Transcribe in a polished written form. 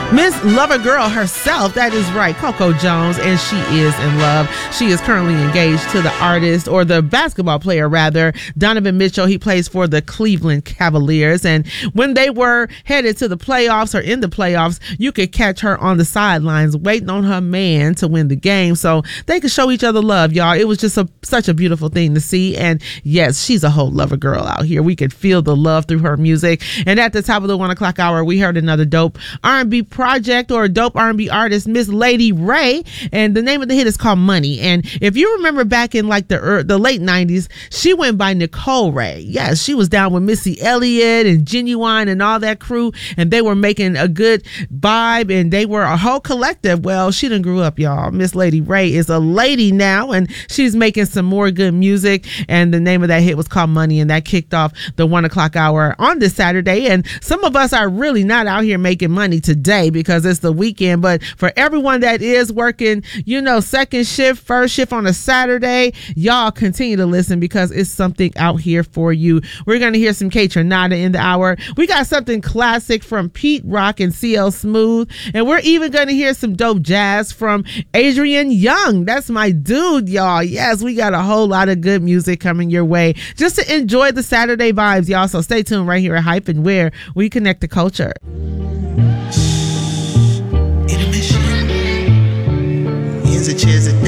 Miss Lover Girl herself, that is right, Coco Jones, and she is in love. She is currently engaged to the artist, or the basketball player rather, Donovan Mitchell. He plays for the Cleveland Cavaliers, and when they were headed to the playoffs or in the playoffs, you could catch her on the sidelines waiting on her man to win the game so they could show each other love, y'all. It was just such a beautiful thing to see, and yes, she's a whole lover girl out here. We could feel the love through her music. And at the top of the 1 o'clock hour, we heard another dope R&B project, or a dope R&B artist, Miss Lady Ray, and the name of the hit is called Money. And if you remember back in like the late 90s, she went by Nicole Ray. Yes, she was down with Missy Elliott and Genuine and all that crew, and they were making a good vibe, and they were a whole collective. Well, she done grew up, y'all. Miss Lady Ray is a lady now, and she's making some more good music, and the name of that hit was called Money, and that kicked off the 1 o'clock hour on this Saturday. And some of us are really not out here making money today because it's the weekend, but for everyone that is working, second shift, first shift on a Saturday, y'all continue to listen because it's something out here for you. We're going to hear some Kaytranada in the hour. We got something classic from Pete Rock and CL Smooth, and we're even going to hear some dope jazz from Adrian Young. That's my dude, y'all. Yes, we got a whole lot of good music coming your way just to enjoy the Saturday vibes, y'all. So stay tuned right here at Hype, and where we connect the culture. Intermission. Here's a chance at